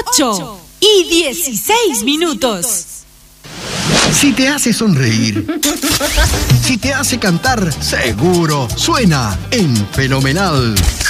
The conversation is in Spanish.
8:16. Si te hace sonreír, si te hace cantar, seguro suena en Fenomenal.